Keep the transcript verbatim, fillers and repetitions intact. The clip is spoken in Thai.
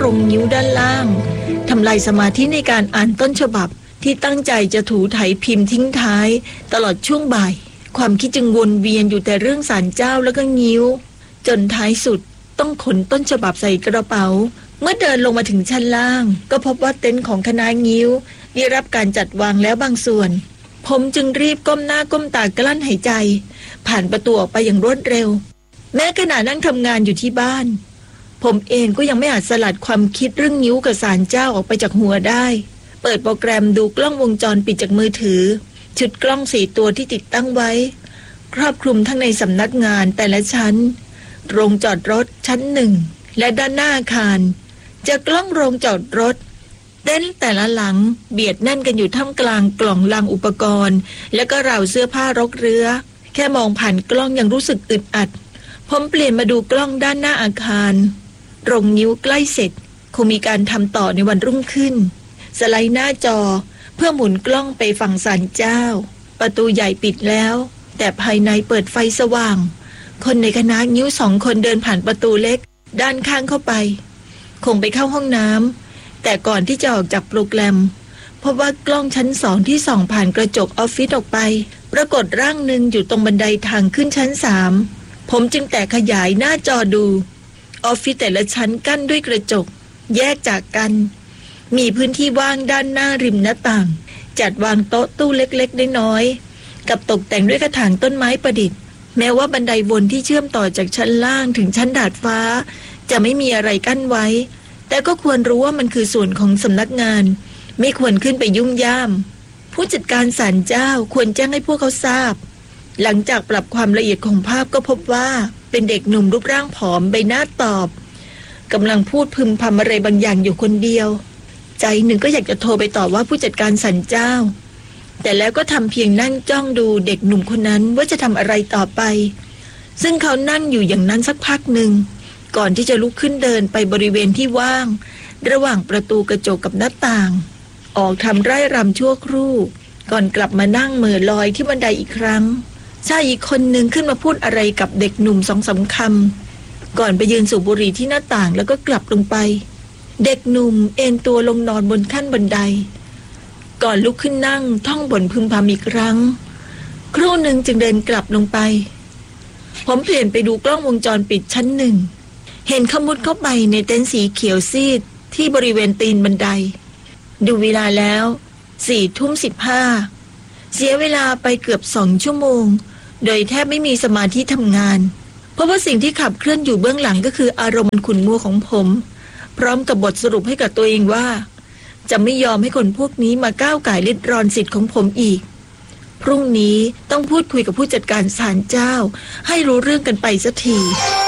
รงนิ้วด้านล่างทำลายสมาธิในการอ่านต้นฉบับที่ตั้งใจจะถูไถพิมพ์ทิ้งท้ายตลอดช่วงบ่ายความคิดจึงวนเวียนอยู่แต่เรื่องศาลเจ้าแล้วก็งิ้วจนท้ายสุดต้องขนต้นฉบับใส่กระเป๋าเมื่อเดินลงมาถึงชั้นล่างก็พบว่าเต็นท์ของคณะงิ้วได้รับการจัดวางแล้วบางส่วนผมจึงรีบก้มหน้าก้มตากลั้นหายใจผ่านประตูออกไปอย่างรวดเร็วแม้ขณะนั่งทำงานอยู่ที่บ้านผมเองก็ยังไม่อาจสลัดความคิดเรื่องงิ้วกับศาลเจ้าออกไปจากหัวได้เปิดโปรแกรมดูกล้องวงจรปิดจากมือถือชุดกล้องสี่ตัวที่ติดตั้งไว้ครอบคลุมทั้งในสำนักงานแต่ละชั้นโรงจอดรถชั้นหนึ่งและด้านหน้าอาคารจากกล้องโรงจอดรถเต็นท์แต่ละหลังเบียดแน่นกันอยู่ท่ามกลางกล่องลังอุปกรณ์และก็ราวเสื้อผ้ารกเรื้อแค่มองผ่านกล้องยังรู้สึกอึดอัดผมเปลี่ยนมาดูกล้องด้านหน้าอาคารโรงนิ้วใกล้เสร็จคงมีการทำต่อในวันรุ่งขึ้นสไลด์หน้าจอเพื่อหมุนกล้องไปฝั่งศาลเจ้าประตูใหญ่ปิดแล้วแต่ภายในเปิดไฟสว่างคนในคณะงิ้วสองคนเดินผ่านประตูเล็กด้านข้างเข้าไปคงไปเข้าห้องน้ำแต่ก่อนที่จะออกจากโปรแกรมพบว่ากล้องชั้นสองที่ส่องผ่านกระจกออฟฟิศออกไปปรากฏร่างหนึ่งอยู่ตรงบันไดทางขึ้นชั้นสามผมจึงแต่ขยายหน้าจอดูออฟฟิศแต่ละชั้นกั้นด้วยกระจกแยกจากกันมีพื้นที่ว่างด้านหน้าริมหน้าต่างจัดวางโต๊ะตู้เล็กๆน้อยๆกับตกแต่งด้วยกระถางต้นไม้ประดิษฐ์แม้ว่าบันไดวนที่เชื่อมต่อจากชั้นล่างถึงชั้นดาดฟ้าจะไม่มีอะไรกั้นไว้แต่ก็ควรรู้ว่ามันคือส่วนของสำนักงานไม่ควรขึ้นไปยุ่งย่ามผู้จัดการศาลเจ้าควรแจ้งให้พวกเขาทราบหลังจากปรับความละเอียดของภาพก็พบว่าเป็นเด็กหนุ่มรูปร่างผอมใบหน้าตอบกำลังพูดพึมพำอะไรบางอย่างอยู่คนเดียวใจหนึ่งก็อยากจะโทรไปตอบว่าผู้จัดการศาลเจ้าแต่แล้วก็ทำเพียงนั่งจ้องดูเด็กหนุ่มคนนั้นว่าจะทำอะไรต่อไปซึ่งเขานั่งอยู่อย่างนั้นสักพักหนึ่งก่อนที่จะลุกขึ้นเดินไปบริเวณที่ว่างระหว่างประตูกระจกกับหน้าต่างออกทำไร่รำชั่วครู่ก่อนกลับมานั่งเหม่อลอยที่บันไดอีกครั้งชายอีกคนหนึ่งขึ้นมาพูดอะไรกับเด็กหนุ่มสองสามคำก่อนไปยืนสูบบุหรี่ที่หน้าต่างแล้วก็กลับลงไปเด็กหนุ่มเอนตัวลงนอนบนขั้นบันไดก่อนลุกขึ้นนั่งท่องบ่นพึมพำอีกครั้งครู่หนึ่งจึงเดินกลับลงไปผมเปลี่ยนไปดูกล้องวงจรปิดชั้นหนึ่งเห็นเขามุดเข้าไปในเต็นท์สีเขียวซีดที่บริเวณตีนบันไดดูเวลาแล้วสี่ทุ่มสิบห้าเสียเวลาไปเกือบสองชั่วโมงโดยแทบไม่มีสมาธิทำงานเพราะว่าสิ่งที่ขับเคลื่อนอยู่เบื้องหลังก็คืออารมณ์ขุ่นมัวของผมพร้อมกับบทสรุปให้กับตัวเองว่าจะไม่ยอมให้คนพวกนี้มาก้าวก่ายริดรอนสิทธิ์ของผมอีกพรุ่งนี้ต้องพูดคุยกับผู้จัดการศาลเจ้าให้รู้เรื่องกันไปสักที